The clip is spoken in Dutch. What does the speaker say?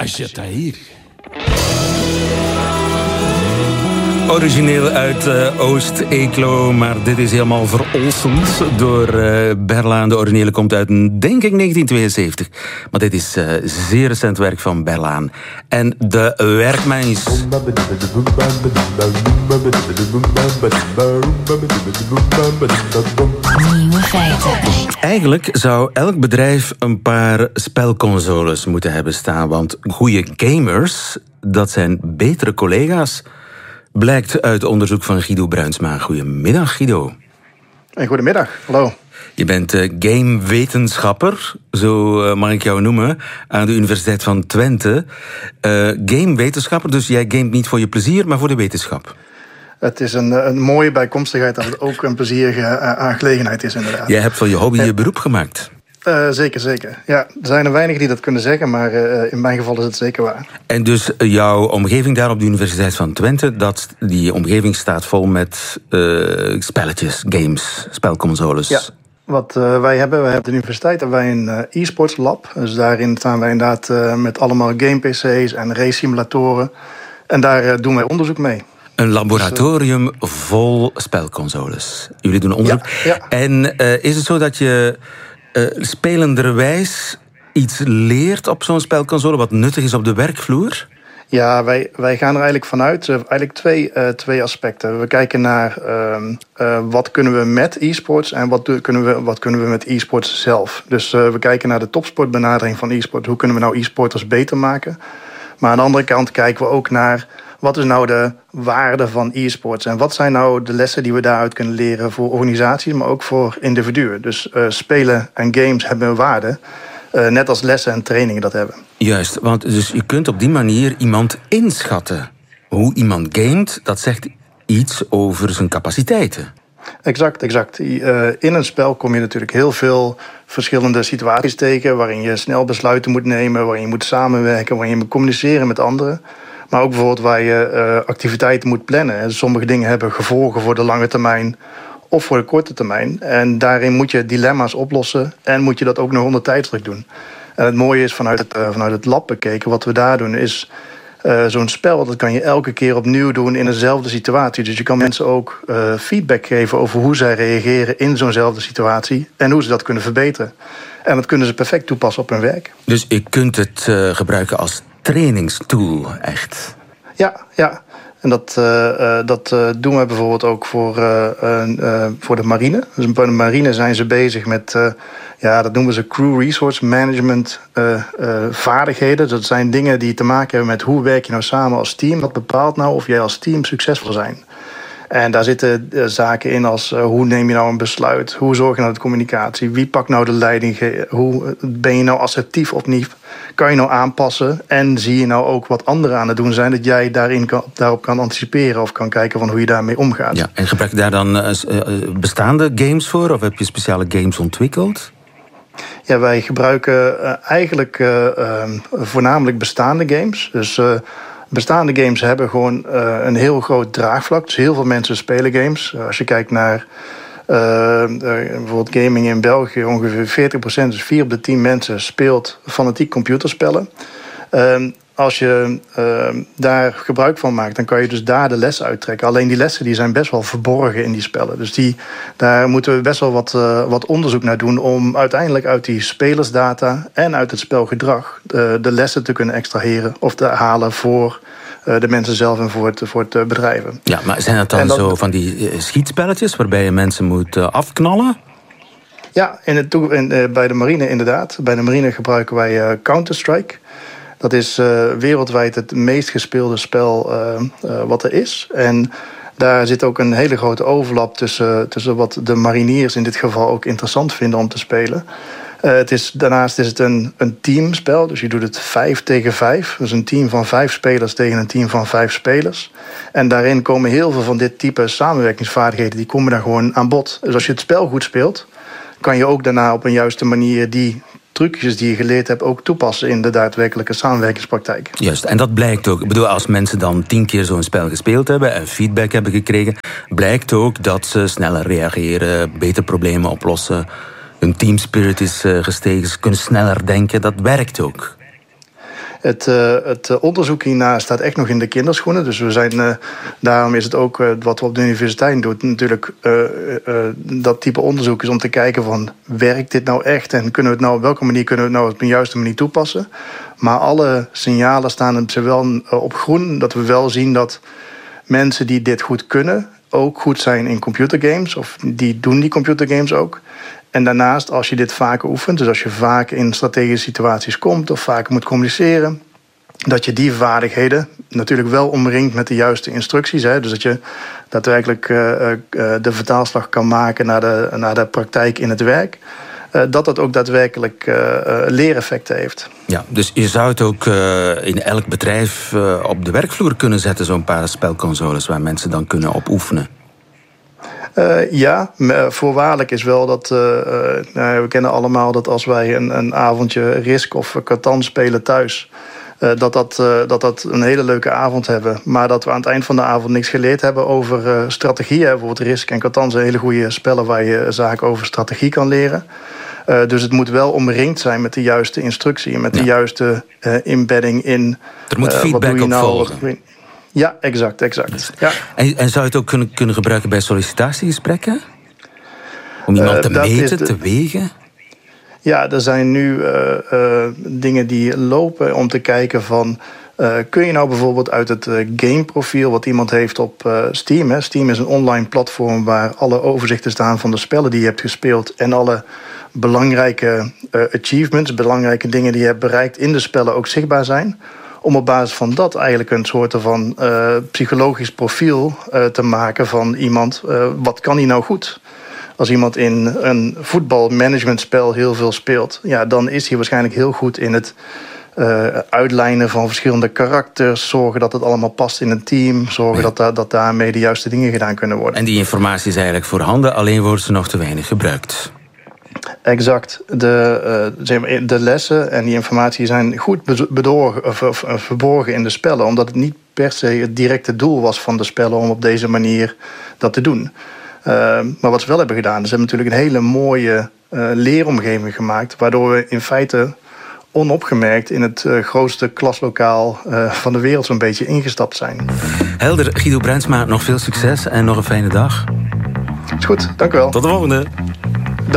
Aljazair. Origineel uit Oost-Eeklo, maar dit is helemaal verolsend door Berlaan. De originele komt uit, denk ik, 1972. Maar dit is zeer recent werk van Berlaan. En de werkmens. Nieuwe feiten. Eigenlijk zou elk bedrijf een paar spelconsoles moeten hebben staan. Want goede gamers, dat zijn betere collega's. Blijkt uit onderzoek van Guido Bruinsma. Goedemiddag, Guido. En goedemiddag, hallo. Je bent gamewetenschapper, zo mag ik jou noemen, aan de Universiteit van Twente. Gamewetenschapper, dus jij gamet niet voor je plezier, maar voor de wetenschap. Het is een mooie bijkomstigheid dat het ook een plezierige aangelegenheid is, inderdaad. Jij hebt van je hobby je beroep gemaakt. Zeker. Ja, er zijn er weinig die dat kunnen zeggen, maar in mijn geval is het zeker waar. En dus jouw omgeving daar op de Universiteit van Twente, die omgeving staat vol met spelletjes, games, spelconsoles. Ja, wat wij hebben op de universiteit hebben wij een e-sports lab. Dus daarin staan wij inderdaad met allemaal game-pc's en race-simulatoren. En daar doen wij onderzoek mee. Een laboratorium vol spelconsoles. Jullie doen onderzoek. Ja. En is het zo dat je spelenderwijs iets leert op zo'n spelconsole wat nuttig is op de werkvloer? Ja, wij gaan er eigenlijk vanuit. Eigenlijk twee aspecten. We kijken naar wat kunnen we met e-sports en wat kunnen we met e-sports zelf. Dus we kijken naar de topsportbenadering van e-sport. Hoe kunnen we nou e-sporters beter maken? Maar aan de andere kant kijken we ook naar wat is nou de waarde van e-sports? En wat zijn nou de lessen die we daaruit kunnen leren voor organisaties, maar ook voor individuen? Dus spelen en games hebben een waarde, net als lessen en trainingen dat hebben. Juist, want dus je kunt op die manier iemand inschatten. Hoe iemand gamet, dat zegt iets over zijn capaciteiten. Exact. In een spel kom je natuurlijk heel veel verschillende situaties tegen, waarin je snel besluiten moet nemen, waarin je moet samenwerken, waarin je moet communiceren met anderen. Maar ook bijvoorbeeld waar je activiteiten moet plannen. Sommige dingen hebben gevolgen voor de lange termijn of voor de korte termijn. En daarin moet je dilemma's oplossen en moet je dat ook nog onder tijdsdruk doen. En het mooie is vanuit het lab bekeken, wat we daar doen is zo'n spel, dat kan je elke keer opnieuw doen in dezelfde situatie. Dus je kan mensen ook feedback geven over hoe zij reageren in zo'nzelfde situatie en hoe ze dat kunnen verbeteren. En dat kunnen ze perfect toepassen op hun werk. Dus je kunt het gebruiken als trainingstool, echt? Ja. En dat doen we bijvoorbeeld ook voor de marine. Dus bij de marine zijn ze bezig met, dat noemen ze crew resource management vaardigheden. Dat zijn dingen die te maken hebben met hoe werk je nou samen als team. Wat bepaalt nou of jij als team succesvol zijn. En daar zitten zaken in als hoe neem je nou een besluit? Hoe zorg je nou de communicatie? Wie pakt nou de leiding? Hoe ben je nou assertief of niet? Kan je nou aanpassen? En zie je nou ook wat anderen aan het doen zijn, dat jij daarop kan anticiperen of kan kijken van hoe je daarmee omgaat? Ja, en gebruik je daar dan bestaande games voor? Of heb je speciale games ontwikkeld? Ja, wij gebruiken eigenlijk voornamelijk bestaande games. Dus bestaande games hebben gewoon een heel groot draagvlak. Dus heel veel mensen spelen games. Als je kijkt naar bijvoorbeeld gaming in België, ongeveer 40%, dus 4 op de 10 mensen speelt fanatiek computerspellen. Als je daar gebruik van maakt, dan kan je dus daar de lessen uittrekken. Alleen die lessen die zijn best wel verborgen in die spellen. Dus daar moeten we best wel wat onderzoek naar doen om uiteindelijk uit die spelersdata en uit het spelgedrag de lessen te kunnen extraheren of te halen voor de mensen zelf en voor het bedrijven. Ja, maar zijn het dan zo van die schietspelletjes waarbij je mensen moet afknallen? Ja, bij de marine inderdaad. Bij de marine gebruiken wij Counter-Strike. Dat is wereldwijd het meest gespeelde spel wat er is. En daar zit ook een hele grote overlap tussen wat de mariniers in dit geval ook interessant vinden om te spelen. Daarnaast is het een teamspel, dus je doet het 5 tegen 5. Dus een team van 5 spelers tegen een team van 5 spelers. En daarin komen heel veel van dit type samenwerkingsvaardigheden, die komen daar gewoon aan bod. Dus als je het spel goed speelt, kan je ook daarna op een juiste manier die trucjes die je geleerd hebt ook toepassen in de daadwerkelijke samenwerkingspraktijk. Juist, en dat blijkt ook. Ik bedoel, als mensen dan 10 keer zo'n spel gespeeld hebben en feedback hebben gekregen, blijkt ook dat ze sneller reageren, beter problemen oplossen, hun teamspirit is gestegen, ze kunnen sneller denken. Dat werkt ook. Het onderzoek hierna staat echt nog in de kinderschoenen. Dus daarom is het ook wat we op de universiteit doen. Natuurlijk dat type onderzoek is om te kijken van, werkt dit nou echt? En op welke manier kunnen we het nou op een juiste manier toepassen? Maar alle signalen staan wel op groen. Dat we wel zien dat mensen die dit goed kunnen ook goed zijn in computergames. Of die doen die computergames ook. En daarnaast, als je dit vaker oefent, dus als je vaak in strategische situaties komt of vaker moet communiceren, dat je die vaardigheden natuurlijk wel omringt met de juiste instructies. Hè? Dus dat je daadwerkelijk de vertaalslag kan maken naar de praktijk in het werk. Dat ook daadwerkelijk leereffecten heeft. Ja, dus je zou het ook in elk bedrijf op de werkvloer kunnen zetten, zo'n paar spelconsoles waar mensen dan kunnen op oefenen. Ja, voorwaardelijk is wel dat we kennen allemaal dat als wij een avondje Risk of Catan spelen thuis, dat een hele leuke avond hebben, maar dat we aan het eind van de avond niks geleerd hebben over strategieën. Bijvoorbeeld Risk en Catan zijn hele goede spellen waar je zaken over strategie kan leren. Dus het moet wel omringd zijn met de juiste instructie en met de juiste embedding in. Er moet feedback op volgen. Ja, exact. Ja. En zou je het ook kunnen gebruiken bij sollicitatiegesprekken? Om iemand te meten, te wegen? Ja, er zijn nu dingen die lopen om te kijken van, kun je nou bijvoorbeeld uit het gameprofiel wat iemand heeft op Steam. Hè? Steam is een online platform waar alle overzichten staan van de spellen die je hebt gespeeld en alle belangrijke achievements, belangrijke dingen die je hebt bereikt in de spellen ook zichtbaar zijn. Om op basis van dat eigenlijk een soort van psychologisch profiel te maken van iemand. Wat kan hij nou goed? Als iemand in een voetbalmanagementspel heel veel speelt, ja, dan is hij waarschijnlijk heel goed in het uitlijnen van verschillende karakters, zorgen dat het allemaal past in een team, zorgen dat daarmee de juiste dingen gedaan kunnen worden. En die informatie is eigenlijk voorhanden, alleen wordt ze nog te weinig gebruikt. Exact. De lessen en die informatie zijn goed verborgen in de spellen, omdat het niet per se het directe doel was van de spellen om op deze manier dat te doen. Maar wat ze wel hebben gedaan, is hebben natuurlijk een hele mooie leeromgeving gemaakt, waardoor we in feite onopgemerkt in het grootste klaslokaal van de wereld zo'n beetje ingestapt zijn. Helder. Guido Bruinsma, nog veel succes en nog een fijne dag. Is goed, dank u wel. Tot de volgende.